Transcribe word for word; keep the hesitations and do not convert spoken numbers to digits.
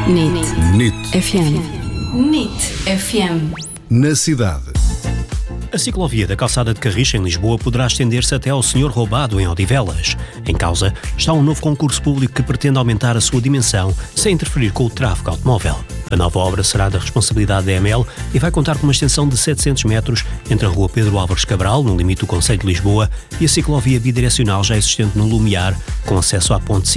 N I T. N I T. F M. N I T F M. Na cidade. A ciclovia da Calçada de Carris, em Lisboa, poderá estender-se até ao Senhor Roubado, em Odivelas. Em causa está um novo concurso público que pretende aumentar a sua dimensão sem interferir com o tráfego automóvel. A nova obra será da responsabilidade da E M L e vai contar com uma extensão de setecentos metros entre a rua Pedro Álvares Cabral, no limite do concelho de Lisboa, e a ciclovia bidirecional já existente no Lumiar, com acesso à ponte